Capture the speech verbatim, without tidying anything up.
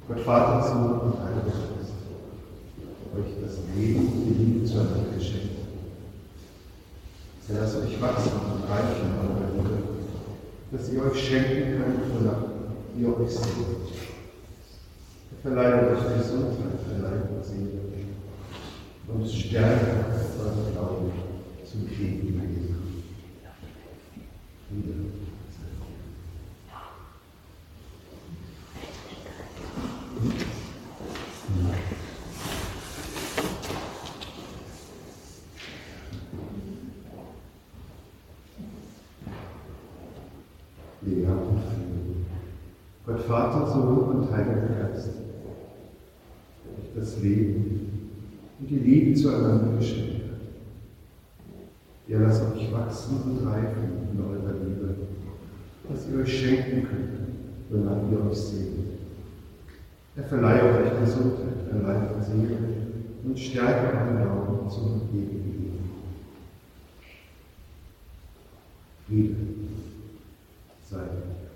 Gott Vater, Sohn und Heiliger Geist, euch das Leben und die Liebe zueinander geschenkt. Ja, lasst euch wachsen und reichen in eurer Liebe, dass ihr euch schenken könnt, wonach ihr euch sehnt. Er verleiht euch Gesundheit, verleiht und Seele und stärke euren Glauben zum ewigen Leben. Friede. Lehrer und Frieden. Gott Vater, Sohn und Heiliger Geist, der euch das Leben und die Liebe zueinander geschenkt hat. Ihr lasst euch wachsen und reifen in eurer Liebe, dass ihr euch schenken könnt, wonach ihr euch sehnt. Er verleiht euch Gesundheit, Leib und Seele und stärke euren Glauben zum ewigen Leben. Friede sei.